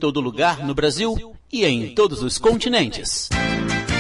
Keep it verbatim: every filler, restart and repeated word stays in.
todo lugar no Brasil e em todos os continentes.